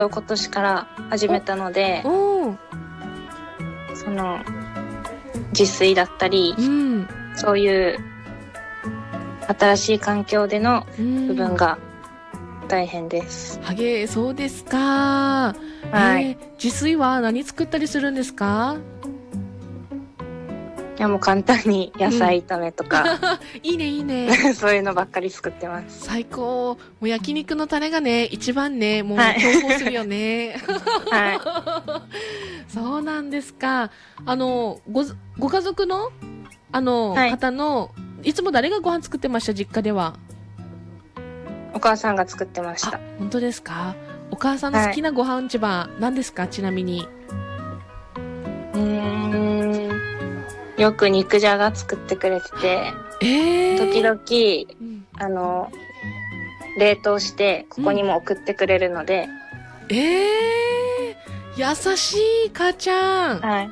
今年から始めたので、その自炊だったり、そういう新しい環境での部分が大変です。 そうですか。 はい。 自炊は何作ったりするんですか？ いや、もう簡単に野菜炒めとか、 いいねいいね。 そういうのばっかり作ってます。 最高。もう焼肉のタレがね、一番ね、もう重宝するよね。 はい。 そうなんですか。ご家族の方の、いつも誰がご飯作ってました？実家では。 お母さんが作ってました。 本当ですか？お母さんの好きなご飯は何ですか？ちなみに。 よく肉じゃが作ってくれてて、時々、冷凍してここにも送ってくれるので。 優しい母ちゃん。 はい。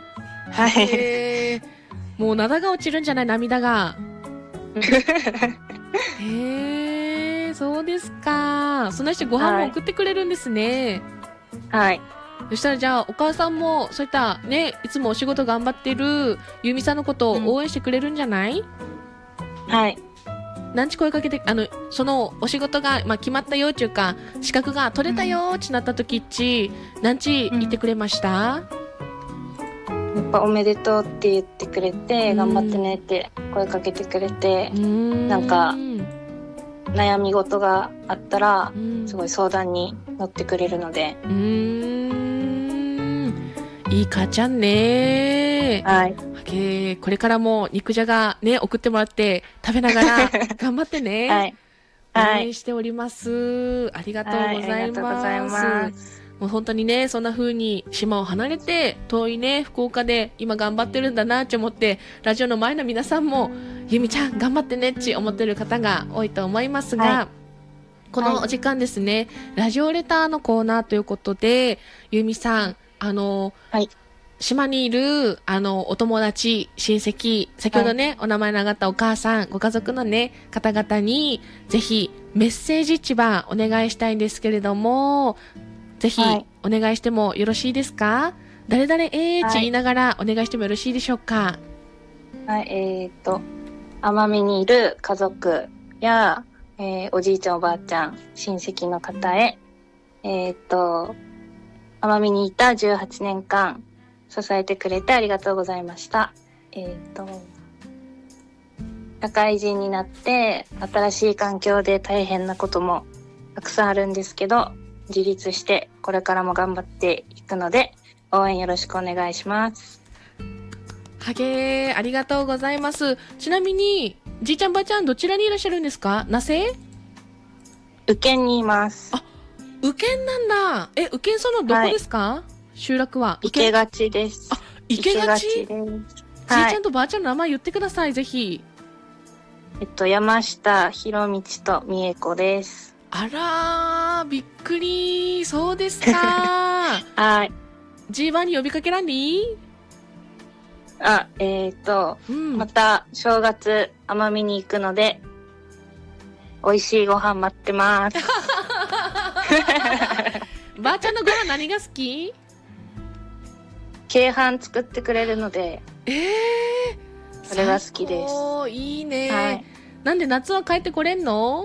もう灘が落ちるんじゃない？涙が。そうですか。そんなしてご飯も送ってくれるんですね。 はい。 そしたらじゃあお母さんもそういったね、いつもお仕事頑張ってるゆみさんのことを応援してくれるんじゃない？ はい。 何時声かけて、そのお仕事が、決まったよっていうか、資格が取れたよってなった時っち、何時言ってくれました？ やっぱおめでとうって言ってくれて、頑張ってねって声かけてくれて、なんか悩み事があったらすごい相談に乗ってくれるので。 いい母ちゃんね。 はい。 これからも肉じゃがね、送ってもらって食べながら頑張ってね。 はい。 応援しております。ありがとうございます。もう本当にね、そんな風に島を離れて遠いね、福岡で今頑張ってるんだなって思って、ラジオの前の皆さんもゆみちゃん頑張ってねって思ってる方が多いと思いますが、このお時間ですね、ラジオレターのコーナーということで、ゆみさん、島にいる、お友達、親戚、先ほどね、お名前の挙がったお母さん、ご家族のね、方々に、ぜひ、メッセージ一番お願いしたいんですけれども、ぜひ、お願いしてもよろしいですか？誰々ち言いながらお願いしてもよろしいでしょうか？ はい、奄美にいる家族や、おじいちゃんおばあちゃん、親戚の方へ、奄美にいた18年間支えてくれてありがとうございました。社会人になって新しい環境で大変なこともたくさんあるんですけど、自立してこれからも頑張っていくので応援よろしくお願いします。 ありがとうございます。ちなみにじいちゃんばあちゃんどちらにいらっしゃるんですか？那須？ 宇検にいます。 宇検なんだ。宇検そのどこですか？集落は。 池勝です。 池勝？じいちゃんとばあちゃんの名前言ってください、ぜひ。 山下博道と美恵子です。 あらー、びっくり。そうですか。 はい。 G1 に呼びかけらんでいい？ また正月奄美に行くので、美味しいご飯待ってます。 ばあちゃんのご飯何が好き？ 鶏飯作ってくれるので、それが好きです。 いいね。なんで夏は帰ってこれんの？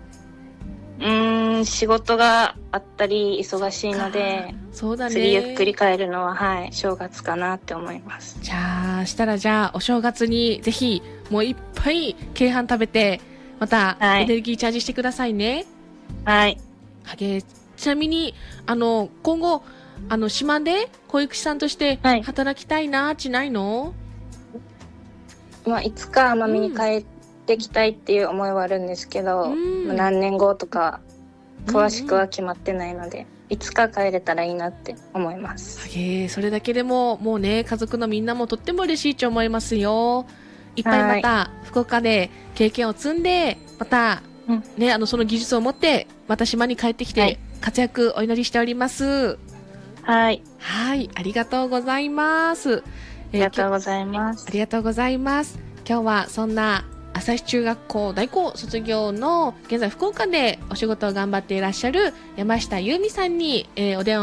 仕事があったり忙しいので、 そうだね。 次ゆっくり帰るのは正月かなって思います。 じゃあお正月にぜひもういっぱい鶏飯食べて、またエネルギーチャージしてくださいね。 はい。 ちなみに今後島で保育士さんとして働きたいなちないの？ いつか奄美に帰ってきたいっていう思いはあるんですけど、何年後とか詳しくは決まってないので、いつか帰れたらいいなって思います。 それだけでももうね、家族のみんなもとっても嬉しいと思いますよ。いっぱいまた福岡で経験を積んで、またね、その技術を持ってまた島に帰ってきて活躍お祈りしております。はい、ありがとうございます。 ありがとうございます。 ありがとうございます。今日はそんな旭中学校大校卒業の現在福岡でお仕事を頑張っていらっしゃる山下優美さんに、お電話